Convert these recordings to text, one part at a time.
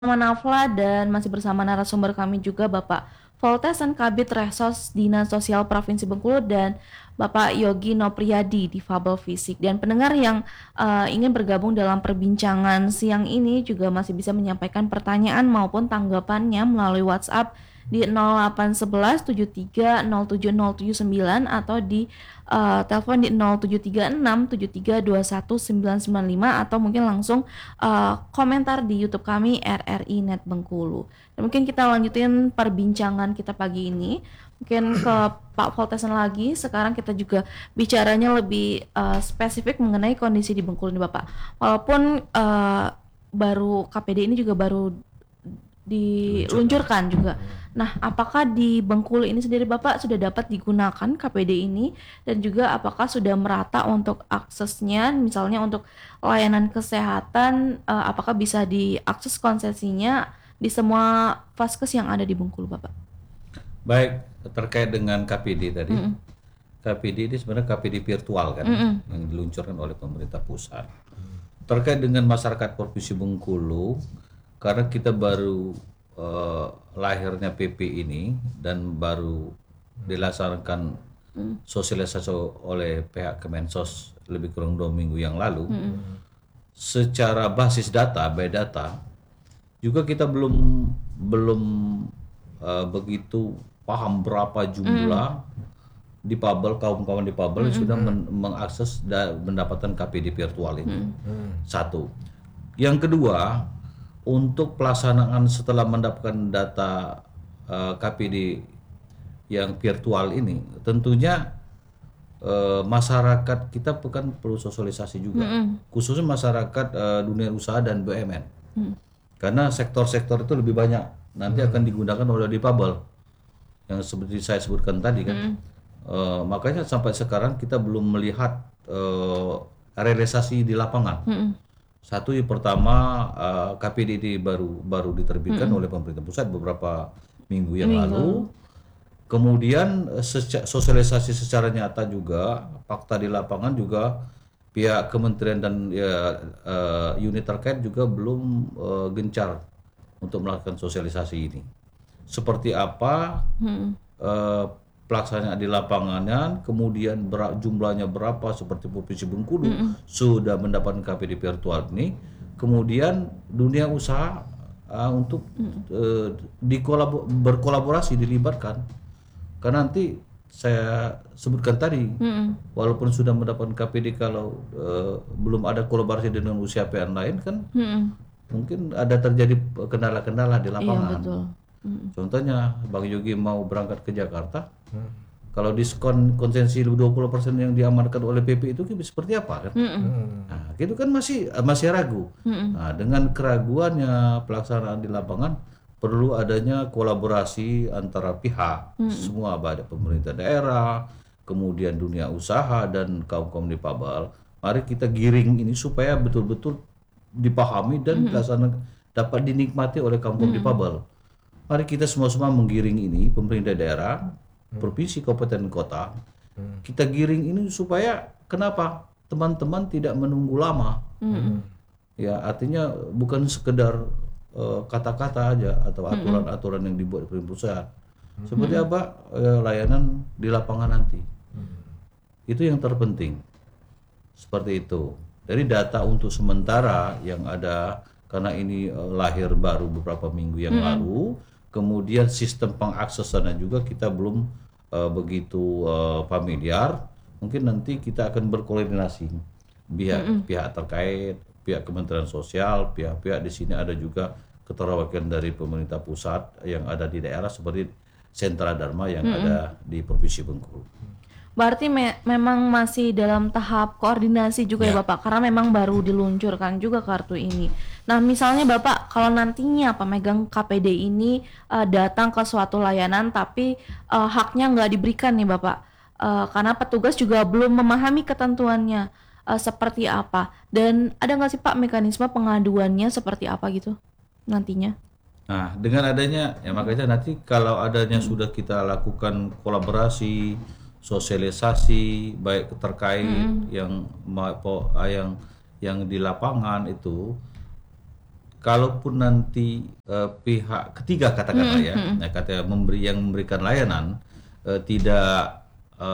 Nama Nafla dan masih bersama narasumber kami juga Bapak Voltesan Kabid Resos Dinas Sosial Provinsi Bengkulu dan Bapak Yogi Nopriyadi difabel fisik. Dan pendengar yang ingin bergabung dalam perbincangan siang ini juga masih bisa menyampaikan pertanyaan maupun tanggapannya melalui WhatsApp di 0811 73 07079 atau di telepon di 0736 7321 995 atau mungkin langsung komentar di YouTube kami RRI Net Bengkulu. Dan mungkin kita lanjutin perbincangan kita pagi ini. Mungkin ke Pak Voltesan lagi. Sekarang kita juga bicaranya lebih spesifik mengenai kondisi di Bengkulu nih Bapak. Walaupun baru KPD ini juga baru diluncurkan juga. Nah, apakah di Bengkulu ini sendiri Bapak sudah dapat digunakan KPD ini dan juga apakah sudah merata untuk aksesnya, misalnya untuk layanan kesehatan, apakah bisa diakses konsesinya di semua vaskes yang ada di Bengkulu Bapak? Baik, terkait dengan KPD tadi. KPD ini sebenarnya KPD virtual kan, yang diluncurkan oleh pemerintah pusat. Terkait dengan masyarakat Provinsi Bengkulu, karena kita baru lahirnya PP ini dan baru dilaksanakan sosialisasi oleh pihak Kemensos lebih kurang 2 minggu yang lalu, secara basis data, by data, juga kita belum begitu paham berapa jumlah difabel, kaum-kaum difabel yang sudah mengakses dan mendapatkan KPD virtual ini. Satu. Yang kedua, untuk pelaksanaan setelah mendapatkan data KPD yang virtual ini, tentunya masyarakat kita bukan perlu sosialisasi juga, khususnya masyarakat dunia usaha dan BUMN, karena sektor-sektor itu lebih banyak nanti akan digunakan oleh difabel yang seperti saya sebutkan tadi kan. Makanya sampai sekarang kita belum melihat realisasi di lapangan. Satu, yang pertama, KPD ini baru diterbitkan oleh pemerintah pusat beberapa minggu yang lalu. Kemudian sosialisasi secara nyata juga, fakta di lapangan juga pihak kementerian dan unit terkait juga belum gencar untuk melakukan sosialisasi ini. Seperti apa pelaksanaan di lapangannya, kemudian jumlahnya berapa, seperti Provinsi Bengkulu sudah mendapatkan KPD virtual ini, kemudian dunia usaha untuk berkolaborasi, dilibatkan, karena nanti saya sebutkan tadi, walaupun sudah mendapatkan KPD, kalau belum ada kolaborasi dengan usaha PN lain kan, mungkin ada terjadi kendala-kendala di lapangan. Iya, betul. Contohnya Bang Yogi mau berangkat ke Jakarta, kalau diskon konsensi 20% yang diamankan oleh PP itu seperti apa kan? Nah, itu kan masih ragu. Nah, dengan keraguannya pelaksanaan di lapangan, perlu adanya kolaborasi antara pihak, semua, baik pemerintah daerah, kemudian dunia usaha dan kaum-kaum difabel. Mari kita giring ini supaya betul-betul dipahami dan dapat dinikmati oleh kaum-kaum difabel. Mari kita semua menggiring ini, pemerintah daerah, provinsi, kabupaten, kota, kita giring ini supaya kenapa teman-teman tidak menunggu lama. Ya, artinya bukan sekedar kata-kata aja atau aturan-aturan yang dibuat oleh pusat. Seperti apa layanan di lapangan nanti. Itu yang terpenting. Seperti itu. Dari data untuk sementara yang ada, karena ini lahir baru beberapa minggu yang lalu, kemudian sistem pengaksesannya juga kita belum begitu familiar. Mungkin nanti kita akan berkoordinasi pihak terkait, pihak Kementerian Sosial, pihak-pihak di sini ada juga keterwakilan dari pemerintah pusat yang ada di daerah seperti Sentra Dharma yang ada di Provinsi Bengkulu. Berarti memang masih dalam tahap koordinasi juga ya Bapak, karena memang baru diluncurkan juga kartu ini. Nah, misalnya Bapak kalau nantinya pemegang KPD ini datang ke suatu layanan tapi haknya nggak diberikan nih Bapak, karena petugas juga belum memahami ketentuannya seperti apa, dan ada nggak sih Pak mekanisme pengaduannya seperti apa gitu nantinya? Nah, dengan adanya, ya makanya nanti kalau adanya sudah kita lakukan kolaborasi, sosialisasi baik terkait yang di lapangan itu, kalaupun nanti pihak ketiga katakanlah ya, nah, kata memberikan layanan tidak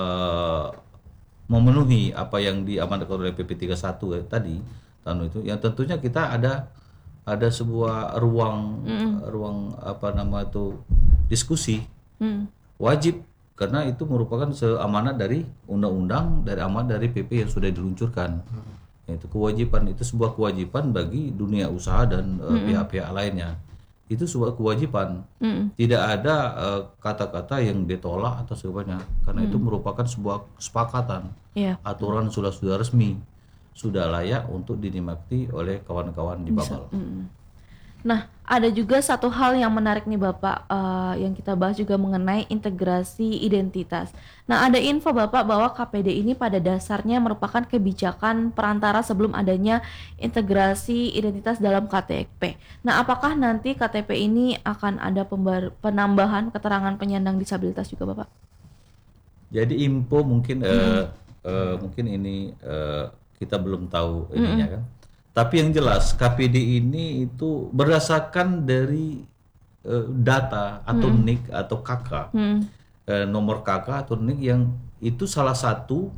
memenuhi apa yang diamanatkan oleh PP 31 tadi tahun itu, yang tentunya kita ada sebuah ruang apa nama itu diskusi wajib, karena itu merupakan seamanat dari undang-undang, dari amanat dari PP yang sudah diluncurkan. Itu kewajiban, itu sebuah kewajiban bagi dunia usaha dan pihak-pihak lainnya. Itu sebuah kewajiban. Tidak ada kata-kata yang ditolak atau sebagainya, karena itu merupakan sebuah kesepakatan. Aturan sudah resmi, sudah layak untuk dinikmati oleh kawan-kawan di Babel. Nah, ada juga satu hal yang menarik nih Bapak, yang kita bahas juga mengenai integrasi identitas. Nah, ada info Bapak bahwa KPD ini pada dasarnya merupakan kebijakan perantara sebelum adanya integrasi identitas dalam KTP. Nah, apakah nanti KTP ini akan ada penambahan keterangan penyandang disabilitas juga Bapak? Jadi info mungkin mungkin ini kita belum tahu ininya kan. Tapi yang jelas KPD ini itu berdasarkan dari data atau NIK atau KK, nomor KK atau NIK, yang itu salah satu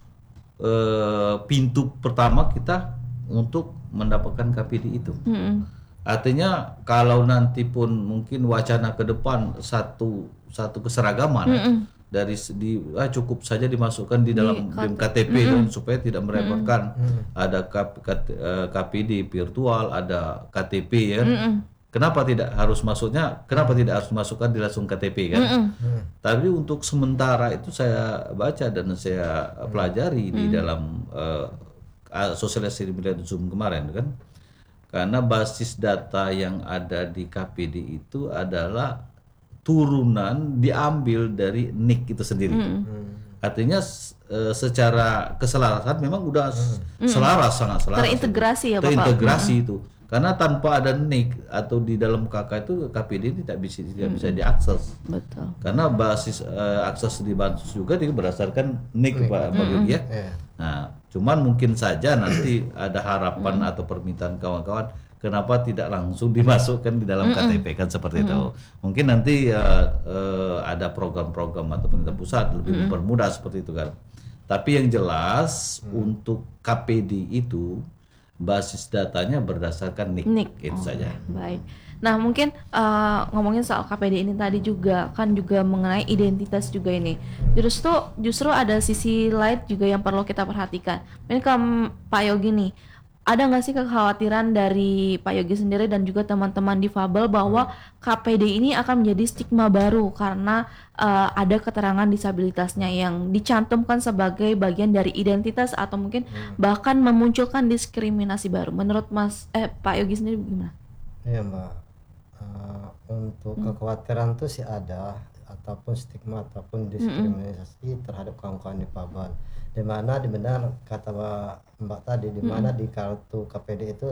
pintu pertama kita untuk mendapatkan KPD itu. Artinya kalau nanti pun mungkin wacana ke depan satu keseragaman dari cukup saja dimasukkan di dalam KTP dan supaya tidak merepotkan. Ada KPD virtual, ada KTP ya. Kenapa tidak harus masukkan di langsung KTP kan? Tapi untuk sementara itu saya baca dan saya pelajari di dalam sosialisasi media Zoom kemarin kan. Karena basis data yang ada di KPD itu adalah turunan diambil dari NIK itu sendiri. Artinya secara keselarasan memang udah sangat selaras. Terintegrasi ya Bapak. Terintegrasi itu. Karena tanpa ada NIK atau di dalam KK itu KPD tidak bisa diakses. Betul. Karena basis akses di Bansos juga berdasarkan NIK Pak Yogi ya. Nah, cuman mungkin saja nanti ada harapan atau permintaan kawan-kawan, kenapa tidak langsung dimasukkan di dalam KTP kan seperti itu. Mungkin nanti ada program-program atau pemerintah pusat lebih mempermudah seperti itu kan. Tapi yang jelas untuk KPD itu basis datanya berdasarkan NIK. Itu saja. Baik. Nah mungkin ngomongin soal KPD ini tadi juga mengenai identitas juga ini. Justru ada sisi lain juga yang perlu kita perhatikan. Ini ke Pak Yogi nih. Ada nggak sih kekhawatiran dari Pak Yogi sendiri dan juga teman-teman difabel bahwa KPD ini akan menjadi stigma baru karena ada keterangan disabilitasnya yang dicantumkan sebagai bagian dari identitas atau mungkin bahkan memunculkan diskriminasi baru. Menurut Pak Yogi sendiri gimana? Iya Mbak, untuk kekhawatiran itu sih ada, ataupun stigma ataupun diskriminasi terhadap kawan-kawan difabel. Di mana benar kata Mbak tadi, di mana di kartu KPD itu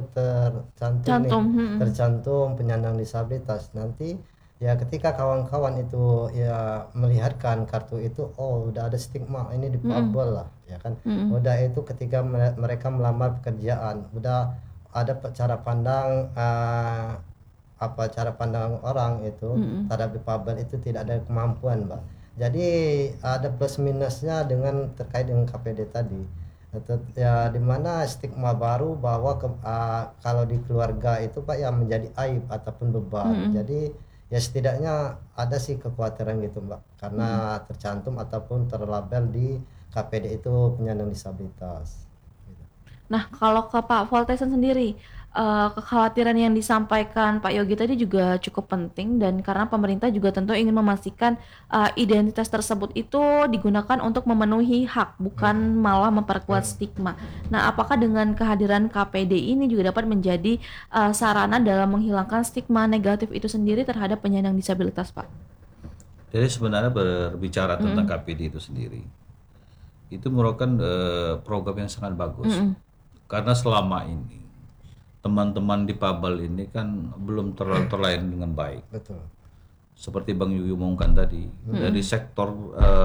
tercantum penyandang disabilitas. Nanti ya ketika kawan-kawan itu ya melihatkan kartu itu, oh udah ada stigma ini difabel lah ya kan. Udah itu ketika mereka melamar pekerjaan, udah ada cara pandang cara pandang orang itu terhadap difabel itu tidak ada kemampuan Mbak. Jadi ada plus minusnya dengan terkait dengan KPD tadi. Ya dimana stigma baru bahwa kalau di keluarga itu Pak ya menjadi aib ataupun beban. Jadi ya setidaknya ada sih kekhawatiran gitu Mbak, karena tercantum ataupun terlabel di KPD itu penyandang disabilitas. Nah kalau ke Pak Voltesan sendiri, kekhawatiran yang disampaikan Pak Yogi tadi juga cukup penting, dan karena pemerintah juga tentu ingin memastikan identitas tersebut itu digunakan untuk memenuhi hak, bukan malah memperkuat stigma. Nah, apakah dengan kehadiran KPD ini juga dapat menjadi sarana dalam menghilangkan stigma negatif itu sendiri terhadap penyandang disabilitas, Pak? Jadi sebenarnya berbicara tentang KPD itu sendiri, itu merupakan program yang sangat bagus. Karena selama ini teman-teman difabel ini kan belum terlayani dengan baik. Betul. Seperti Bang Yuyu omongkan tadi, dari sektor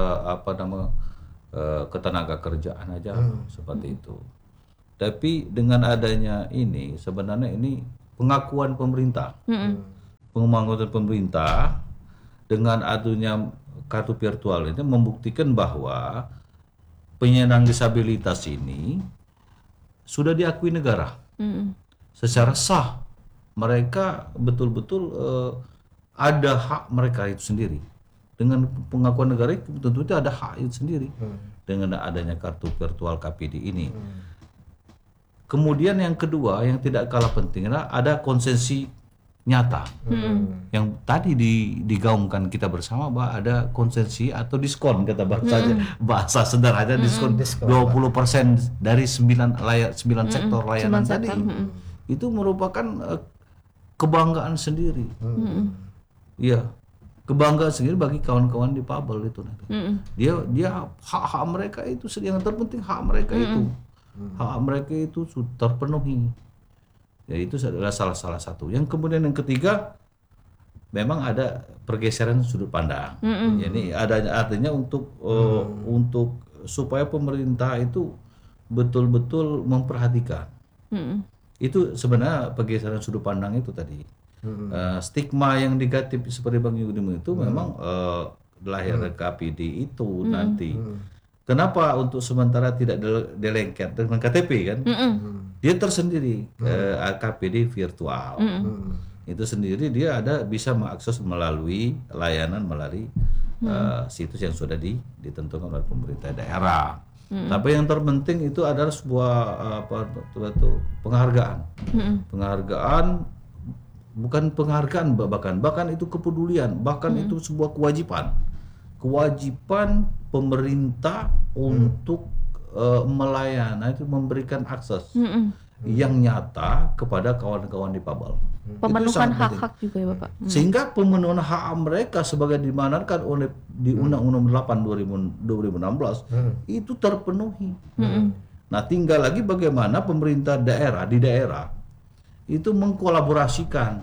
ketenaga kerjaan aja seperti itu. Tapi dengan adanya ini sebenarnya ini pengakuan pemerintah. Pengakuan pemerintah dengan adanya kartu virtual ini membuktikan bahwa penyandang disabilitas ini sudah diakui negara secara sah. Mereka betul-betul ada hak mereka itu sendiri. Dengan pengakuan negara tentu itu ada hak itu sendiri dengan adanya kartu virtual KPD ini. Kemudian yang kedua yang tidak kalah penting adalah ada konsensi nyata yang tadi digaungkan kita bersama bahwa ada konsensi atau diskon kata bahasa sederhana diskon 20% dari 9 sektor layanan tadi. Itu merupakan kebanggaan sendiri. Iya. Kebanggaan sendiri bagi kawan-kawan difabel itu nanti. Dia hak-hak mereka itu yang terpenting hak mereka itu. Hak mereka itu sudah terpenuhi. Ya itu adalah salah satu. Yang kemudian yang ketiga memang ada pergeseran sudut pandang. Ini artinya untuk supaya pemerintah itu betul-betul memperhatikan. Itu sebenarnya pergeseran sudut pandang itu tadi. Stigma yang negatif seperti Bang Yudi itu memang lahir dari KPD itu nanti. Kenapa untuk sementara tidak dilengket dengan KTP kan? Dia tersendiri KPD virtual. Itu sendiri dia bisa mengakses melalui layanan melalui situs yang sudah ditentukan oleh pemerintah daerah. Tapi yang terpenting itu adalah sebuah penghargaan. Penghargaan bukan penghargaan bahkan itu kepedulian, bahkan itu sebuah kewajiban pemerintah untuk melayani itu memberikan akses yang nyata kepada kawan-kawan difabel. Pemenuhan hak-hak juga ya Bapak. Sehingga pemenuhan hak mereka sebagai dimanatkan oleh di Undang-Undang 8 2016 itu terpenuhi. Nah, tinggal lagi bagaimana pemerintah daerah di daerah itu mengkolaborasikan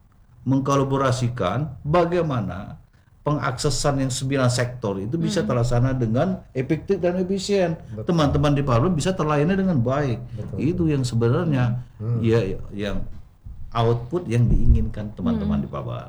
bagaimana pengaksesan yang 9 sektor itu bisa terlaksana dengan efektif dan efisien. Teman-teman di Palu bisa terlayani dengan baik. Itu yang sebenarnya yang output yang diinginkan teman-teman di Papua.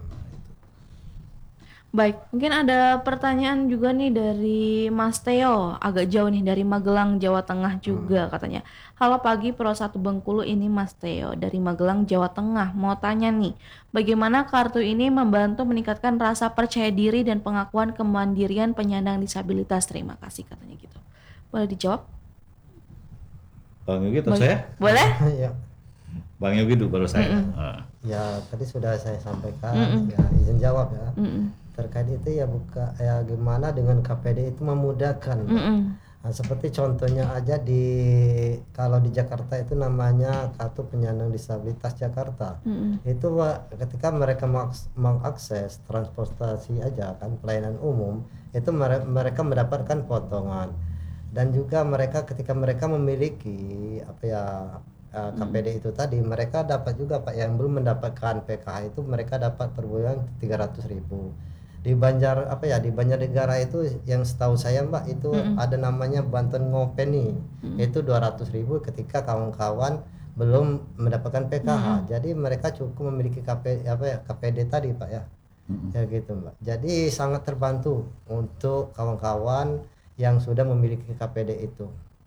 Baik, mungkin ada pertanyaan juga nih dari Mas Theo, agak jauh nih dari Magelang, Jawa Tengah juga katanya. Halo pagi Pro 1 Bengkulu, ini Mas Theo dari Magelang, Jawa Tengah. Mau tanya nih, bagaimana kartu ini membantu meningkatkan rasa percaya diri dan pengakuan kemandirian penyandang disabilitas? Terima kasih katanya gitu. Boleh dijawab? Bang Yogi atau saya? Boleh? Ya. Bang Yogi dulu baru saya. Ya, tadi sudah saya sampaikan, ya izin jawab ya. Terkait itu ya gimana dengan KPD itu memudahkan. Nah, seperti contohnya aja kalau di Jakarta itu namanya kartu penyandang disabilitas Jakarta. Itu ketika mereka mengakses transportasi aja kan pelayanan umum itu mereka mendapatkan potongan. Dan juga mereka ketika mereka memiliki KPD itu tadi mereka dapat juga Pak yang belum mendapatkan PKH itu mereka dapat per bulan 300.000. Di Banjarnegara itu yang setahu saya Mbak itu ada namanya bantuan ngopeni itu 200.000 ketika kawan-kawan belum mendapatkan PKH. Jadi mereka cukup memiliki KPD tadi Pak ya. Ya gitu Mbak. Jadi sangat terbantu untuk kawan-kawan yang sudah memiliki KPD itu.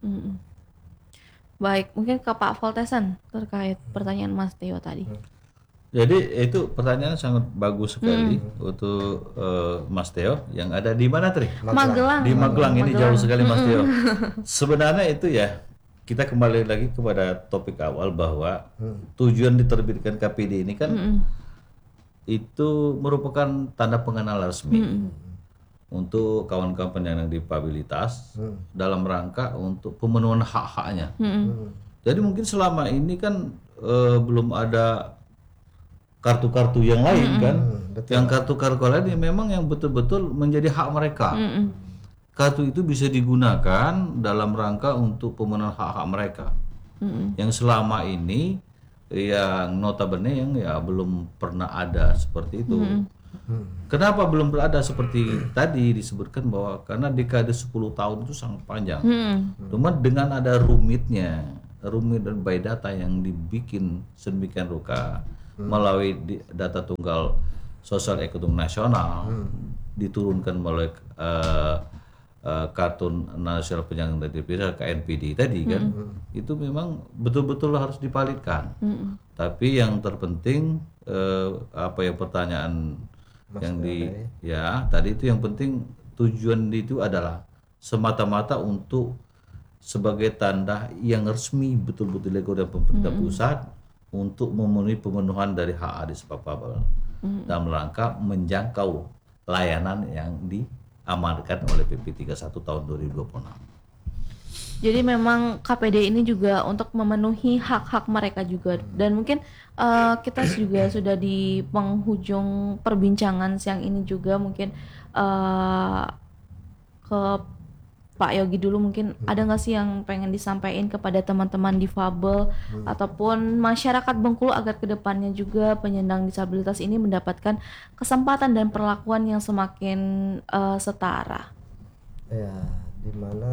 Baik, mungkin ke Pak Voltesan terkait pertanyaan Mas Theo tadi. Jadi itu pertanyaan sangat bagus sekali untuk Mas Theo yang ada di mana Tri? Magelang. Di Magelang ini jauh sekali Mas Theo. Sebenarnya itu ya kita kembali lagi kepada topik awal bahwa tujuan diterbitkan KPD ini kan itu merupakan tanda pengenalan resmi untuk kawan-kawan penyandang disabilitas dalam rangka untuk pemenuhan hak-haknya. Jadi mungkin selama ini kan belum ada kartu-kartu yang lain kan, yang kartu-kartu lain yang memang yang betul-betul menjadi hak mereka. Kartu itu bisa digunakan dalam rangka untuk pemenuhan hak-hak mereka. Yang selama ini yang notabene yang belum pernah ada seperti itu. Kenapa belum ada seperti tadi disebutkan bahwa karena dekade 10 tahun itu sangat panjang. Cuma dengan ada rumit dan by data yang dibikin sedemikian rupa melalui data tunggal sosial ekonomi nasional, diturunkan melalui kartu nasional penyandang disabilitas KNPD tadi kan, itu memang betul-betul harus dipalitkan. Tapi yang terpenting pertanyaan yang tadi itu yang penting tujuan itu adalah semata-mata untuk sebagai tanda yang resmi betul-betul dilakukan oleh pemerintah pusat untuk memenuhi pemenuhan dari hak difabel dalam rangka menjangkau layanan yang diamankan oleh PP 31 tahun 2026. Jadi memang KPD ini juga untuk memenuhi hak-hak mereka juga, dan mungkin kita juga sudah di penghujung perbincangan siang ini juga, mungkin ke Pak Yogi dulu, mungkin ada nggak sih yang pengen disampaikan kepada teman-teman difabel ataupun masyarakat Bengkulu agar kedepannya juga penyandang disabilitas ini mendapatkan kesempatan dan perlakuan yang semakin setara? Ya, dimana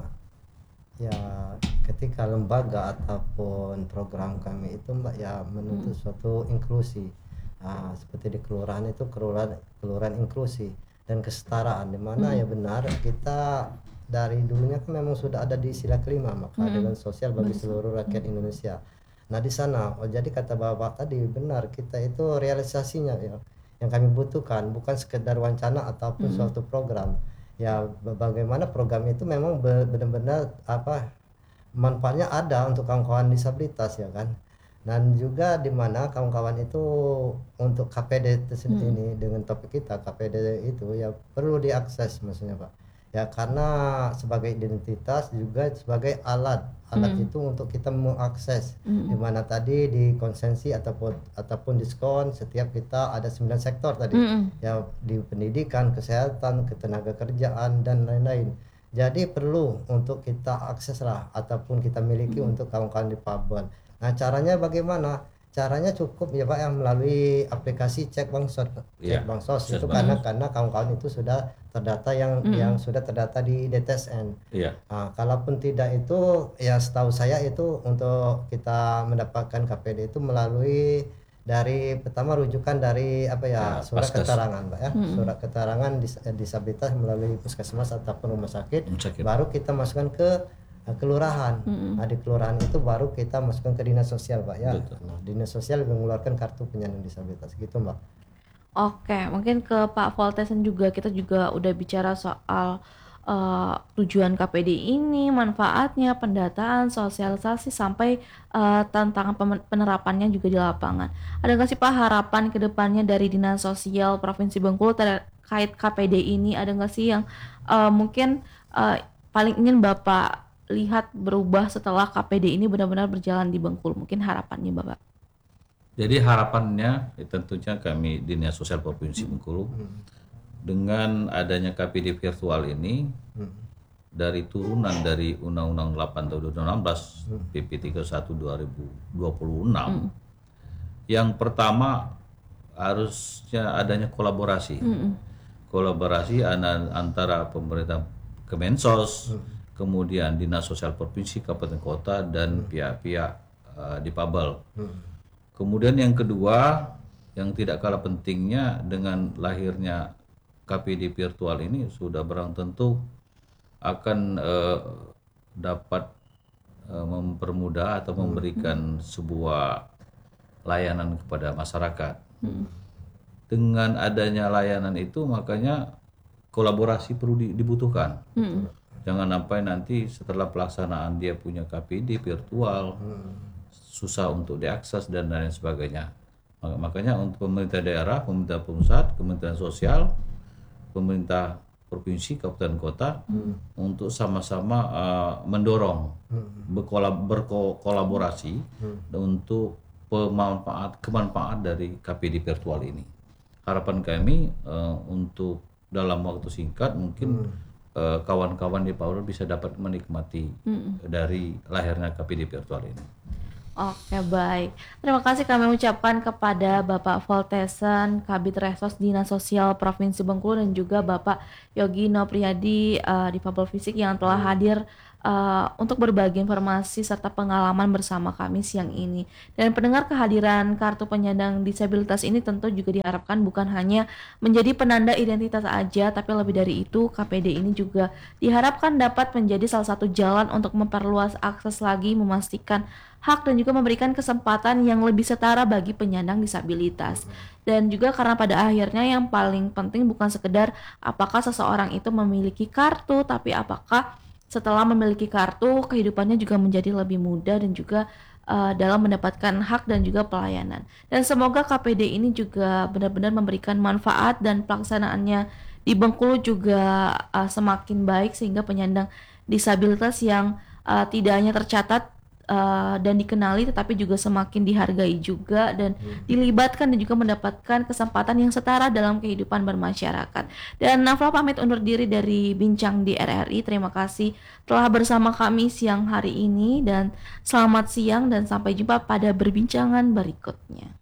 ya ketika lembaga ataupun program kami itu Mbak ya menuntut suatu inklusi, seperti di kelurahan itu kelurahan inklusi dan kesetaraan, dimana ya benar kita dari dulunya kan memang sudah ada di sila kelima keadilan sosial bagi seluruh rakyat Indonesia. Nah di sana, jadi kata Bapak tadi benar, kita itu realisasinya ya yang kami butuhkan bukan sekedar wacana ataupun suatu program. Ya bagaimana program itu memang benar-benar manfaatnya ada untuk kawan-kawan disabilitas ya kan. Dan juga di mana kawan-kawan itu untuk KPD tersebut ini dengan topik kita KPD itu ya perlu diakses maksudnya Pak. Ya karena sebagai identitas juga sebagai alat itu untuk kita mengakses di mana tadi di konsensi ataupun diskon setiap kita ada 9 sektor tadi ya, di pendidikan, kesehatan, ketenaga kerjaan dan lain-lain. Jadi perlu untuk kita akses lah ataupun kita miliki untuk kawan-kawan difabel. Nah caranya bagaimana? Caranya cukup ya Pak yang melalui aplikasi Cek Bansos itu karena kawan-kawan itu sudah terdata yang sudah terdata di DTSN. Nah, kalaupun tidak itu ya setahu saya itu untuk kita mendapatkan KPD itu melalui dari pertama rujukan dari surat keterangan Pak ya, surat keterangan disabilitas melalui puskesmas ataupun rumah sakit. Baru kita masukkan ke kelurahan. Nah, di kelurahan itu baru kita masukkan ke dinas sosial Pak ya. Nah, dinas sosial mengeluarkan kartu penyandang disabilitas gitu Mbak. Oke, mungkin ke Pak Voltesen juga, kita juga udah bicara soal tujuan KPD ini, manfaatnya, pendataan, sosialisasi sampai tantangan penerapannya juga di lapangan. Ada nggak sih Pak harapan kedepannya dari Dinas Sosial Provinsi Bengkulu terkait KPD ini? Ada nggak sih yang mungkin paling ingin Bapak lihat berubah setelah KPD ini benar-benar berjalan di Bengkulu? Mungkin harapannya Bapak. Jadi harapannya tentunya kami Dinas Sosial Provinsi Bengkulu dengan adanya KPD virtual ini dari turunan dari Undang-Undang 8 tahun 2016 PP 31 2026 yang pertama harusnya adanya kolaborasi antara pemerintah Kemensos, kemudian Dinas Sosial Provinsi, Kabupaten Kota, dan pihak-pihak difabel. Kemudian yang kedua, yang tidak kalah pentingnya dengan lahirnya KPD virtual ini sudah barang tentu akan dapat mempermudah atau memberikan sebuah layanan kepada masyarakat. Dengan adanya layanan itu makanya kolaborasi perlu dibutuhkan. Jangan sampai nanti setelah pelaksanaan dia punya KPD virtual susah untuk diakses dan lain sebagainya. Makanya untuk pemerintah daerah, pemerintah pusat, Kementerian Sosial, pemerintah provinsi, kabupaten kota untuk sama-sama mendorong berkolaborasi untuk kemanfaat dari KPD virtual ini. Harapan kami untuk dalam waktu singkat mungkin kawan-kawan di Power bisa dapat menikmati dari lahirnya KPD virtual ini. Oke, baik. Terima kasih kami ucapkan kepada Bapak Voltesen, Kabid Resos Dinas Sosial Provinsi Bengkulu, dan juga Bapak Yogi Nopriyadi, difabel fisik yang telah hadir untuk berbagi informasi serta pengalaman bersama kami siang ini. Dan pendengar, kehadiran kartu penyandang disabilitas ini tentu juga diharapkan bukan hanya menjadi penanda identitas aja, tapi lebih dari itu KPD ini juga diharapkan dapat menjadi salah satu jalan untuk memperluas akses lagi, memastikan hak dan juga memberikan kesempatan yang lebih setara bagi penyandang disabilitas. Dan juga karena pada akhirnya yang paling penting bukan sekedar apakah seseorang itu memiliki kartu, tapi apakah setelah memiliki kartu kehidupannya juga menjadi lebih mudah dan juga dalam mendapatkan hak dan juga pelayanan. Dan semoga KPD ini juga benar-benar memberikan manfaat dan pelaksanaannya di Bengkulu juga semakin baik, sehingga penyandang disabilitas yang tidak hanya tercatat dan dikenali, tetapi juga semakin dihargai juga dan dilibatkan dan juga mendapatkan kesempatan yang setara dalam kehidupan bermasyarakat. Dan Nafla pamit undur diri dari Bincang di RRI. Terima kasih telah bersama kami siang hari ini dan selamat siang dan sampai jumpa pada perbincangan berikutnya.